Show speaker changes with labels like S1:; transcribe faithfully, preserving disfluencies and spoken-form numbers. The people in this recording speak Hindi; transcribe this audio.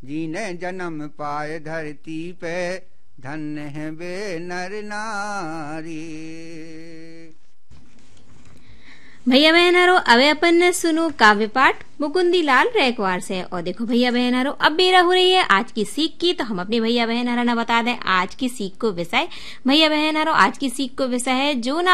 S1: जीने जन्म पाए धरती पे, धन्य है वे नर नारी।
S2: भैया बहनारो अवे अपन ने सुनो काव्य पाठ मुकुंदी लाल रैकवार से। और देखो भैया बहनारो अब बेरा हो रही है आज की सीख की, तो हम अपने भैया बहनारा ने बता दें आज की सीख को विषय। भैया बहनारो आज की सीख को विषय है जो ना